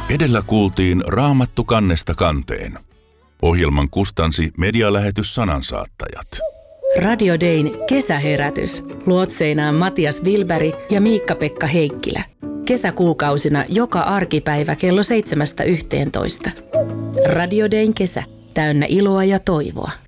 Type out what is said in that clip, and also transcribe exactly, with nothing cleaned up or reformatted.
Edellä kuultiin Raamattu kannesta kanteen. Ohjelman kustansi medialähetys Sanansaattajat. Radio Dayn kesäherätys. Luotseinaan Matias Wilberg ja Miikka-Pekka Heikkilä. Kesäkuukausina joka arkipäivä kello seitsemästä yhteentoista. Radio Dayn kesä. Täynnä iloa ja toivoa.